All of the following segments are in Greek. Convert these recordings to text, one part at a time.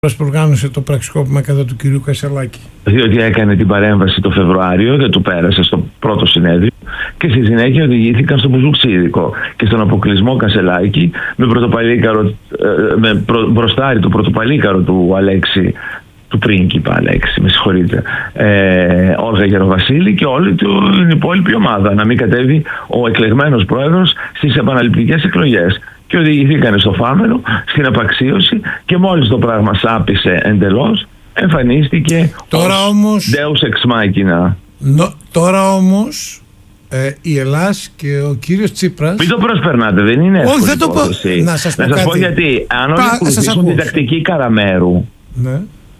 που οργάνωσε το πραξικόπημα κατά του κυρίου Κασελάκη. Διότι έκανε την παρέμβαση το Φεβρουάριο, δεν του πέρασε στο πρώτο συνέδριο και στη συνέχεια οδηγήθηκαν στο μπουζουξίδικο και στον αποκλεισμό Κασελάκη μπροστάρι το πρωτοπαλίκαρο του Αλέξη, του πρίγκιπα Αλέξη, με συγχωρείτε, Όλγα Γεροβασίλη και όλη την υπόλοιπη ομάδα, να μην κατέβει ο εκλεγμένος πρόεδρος στις επαναληπτικές εκλογές. Και οδηγηθήκανε στο φάμελο, στην απαξίωση και μόλις το πράγμα σάπισε εντελώς, εμφανίστηκε ως Deus Ex Machina. Τώρα όμως η Ελλάς και ο κύριος Τσίπρας... Μην το προσπερνάτε, δεν είναι εύκολη. Όχι, δεν το πω. Να σας πω γιατί, αν όλοι ακολουθήσουν την τακτική Καραμέρου, ναι,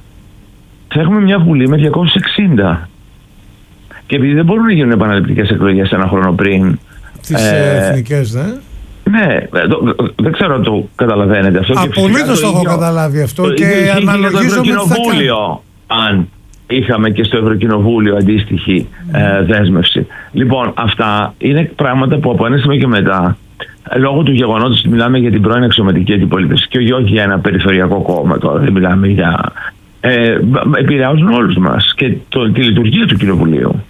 θα έχουμε μια βουλή με 260. Και επειδή δεν μπορούν να γίνουν επαναληπτικές εκλογές ένα χρόνο πριν... Τις εθνικές, ναι. Ναι, δεν ξέρω αν το καταλαβαίνετε αυτό. Απολύτως το έχω καταλάβει αυτό και αναλογίζω με Ευρωκοινοβούλιο, αν είχαμε και στο Ευρωκοινοβούλιο αντίστοιχη δέσμευση. Λοιπόν, αυτά είναι πράγματα που από ένα σημείο και μετά, λόγω του γεγονότος ότι μιλάμε για την πρώην αξιωματική αντιπολίτευση και όχι για ένα περιφερειακό κόμμα τώρα, δεν μιλάμε για... επηρεάζουν όλους μας και τη λειτουργία του Κοινοβουλίου.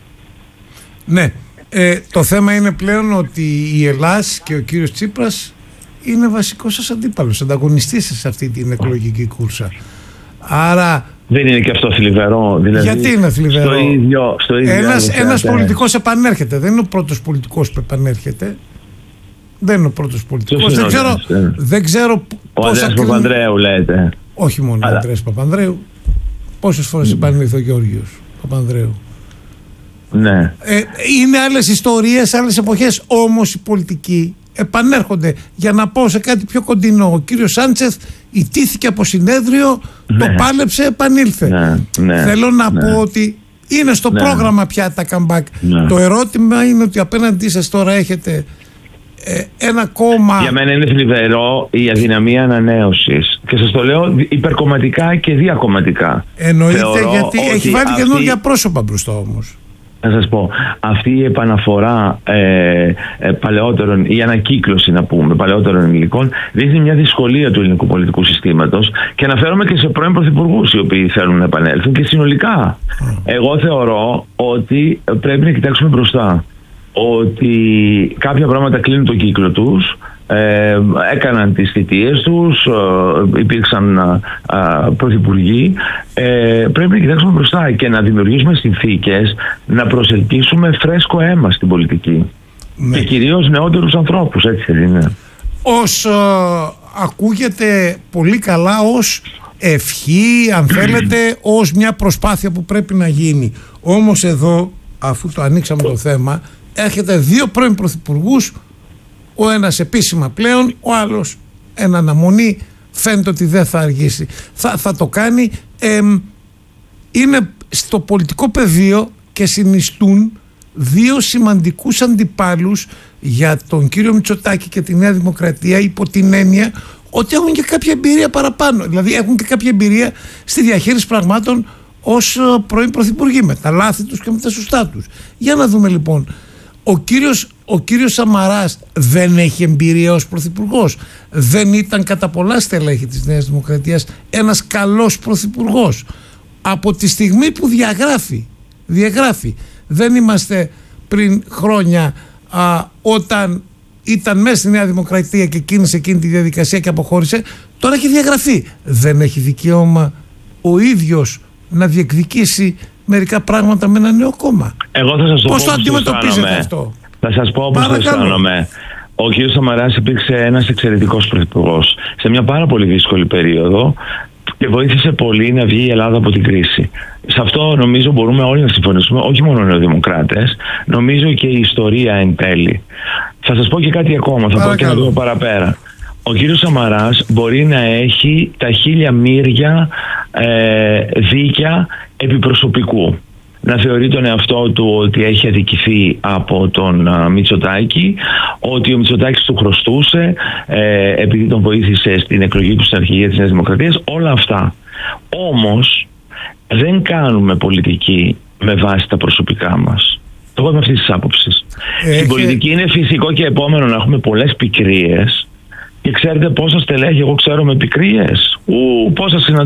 Ναι. Το θέμα είναι πλέον ότι η Ελλάς και ο κύριος Τσίπρας είναι βασικός σας αντίπαλος, ανταγωνιστής σας σε αυτή την εκλογική κούρσα. Άρα... Δεν είναι και αυτό θλιβερό? Δηλαδή, γιατί είναι θλιβερό? Στο ίδιο ένας πολιτικός επανέρχεται. Δεν είναι ο πρώτος πολιτικός που επανέρχεται. Δεν είναι ο πρώτος πολιτικός. Δεν ξέρω ο Ανδρέας Παπανδρέου λέτε. Όχι μόνο ο Ανδρέας Παπανδρέου. Πόσες φορές επανήλθε ο Γεώργιος Παπανδρέου? Ναι. Είναι άλλες ιστορίες, άλλες εποχές, όμως οι πολιτικοί επανέρχονται. Για να πω σε κάτι πιο κοντινό, ο κύριος Σάντσεθ ιτήθηκε από συνέδριο, ναι, το πάλεψε, επανήλθε. Ναι, θέλω να πω ότι είναι στο πρόγραμμα πια τα comeback. Το ερώτημα είναι ότι απέναντί σας τώρα έχετε ένα κόμμα... Για μένα είναι θλιβερό η αδυναμία ανανέωσης και σας το λέω υπερκομματικά και διακομματικά. Εννοείται, γιατί έχει βάλει καινούργια πρόσωπα μπροστά όμως. Να σας πω, αυτή η επαναφορά παλαιότερων, η ανακύκλωση να πούμε παλαιότερων υλικών, δείχνει μια δυσκολία του ελληνικού πολιτικού συστήματος και αναφέρομαι και σε πρώην πρωθυπουργούς οι οποίοι θέλουν να επανέλθουν και συνολικά. Εγώ θεωρώ ότι πρέπει να κοιτάξουμε μπροστά, ότι κάποια πράγματα κλείνουν τον κύκλο τους, έκαναν τις θητείες τους, υπήρξαν πρωθυπουργοί. Πρέπει να κοιτάξουμε μπροστά και να δημιουργήσουμε συνθήκες να προσελκύσουμε φρέσκο αίμα στην πολιτική. Ναι. Και κυρίως νεότερους ανθρώπους, έτσι δεν είναι? Ακούγεται πολύ καλά ως ευχή, αν θέλετε, ως μια προσπάθεια που πρέπει να γίνει. Όμως εδώ, αφού το ανοίξαμε το θέμα, έρχεται δύο πρώην πρωθυπουργούς, ο ένας επίσημα πλέον, ο άλλος εν αναμονή, φαίνεται ότι δεν θα αργήσει. Θα το κάνει. Είναι στο πολιτικό πεδίο και συνιστούν δύο σημαντικούς αντιπάλους για τον κύριο Μητσοτάκη και τη Νέα Δημοκρατία, υπό την έννοια ότι έχουν και κάποια εμπειρία παραπάνω. Δηλαδή έχουν και κάποια εμπειρία στη διαχείριση πραγμάτων ως πρώην πρωθυπουργοί, με τα λάθη τους και με τα σωστά τους. Για να δούμε λοιπόν. Ο κύριος Σαμαράς δεν έχει εμπειρία ως πρωθυπουργός. Δεν ήταν κατά πολλά στελέχη της Νέας Δημοκρατίας ένας καλός πρωθυπουργός. Από τη στιγμή που διαγράφει. Δεν είμαστε πριν χρόνια όταν ήταν μέσα στη Νέα Δημοκρατία και κίνησε εκείνη τη διαδικασία και αποχώρησε. Τώρα έχει διαγραφεί. Δεν έχει δικαίωμα ο ίδιος να διεκδικήσει μερικά πράγματα με ένα νέο κόμμα? Εγώ θα σας το πώς το αντιμετωπίζετε αυτό? Θα σας πω πώς το αισθάνομαι. Ο κ. Σαμαράς υπήρξε ένας εξαιρετικός πρωθυπουργός σε μια πάρα πολύ δύσκολη περίοδο και βοήθησε πολύ να βγει η Ελλάδα από την κρίση. Σε αυτό νομίζω μπορούμε όλοι να συμφωνήσουμε, όχι μόνο οι νεοδημοκράτες, νομίζω και η ιστορία εν τέλει. Θα σας πω και κάτι ακόμα, θα πω και να δούμε παραπέρα. Ο κύριος Σαμαράς μπορεί να έχει τα 1000 μύρια δίκια επιπροσωπικού. Να θεωρεί τον εαυτό του ότι έχει αδικηθεί από τον Μητσοτάκη, ότι ο Μητσοτάκης του χρωστούσε επειδή τον βοήθησε στην εκλογή του στην αρχηγία της Νέας Δημοκρατίας, όλα αυτά. Όμως δεν κάνουμε πολιτική με βάση τα προσωπικά μας. Εγώ είμαι αυτής της άποψης. Στην πολιτική είναι φυσικό και επόμενο να έχουμε πολλές πικρίες Και ξέρετε πόσα στελέχη εγώ ξέρω με πικρίες. Πόσα συναντήσεις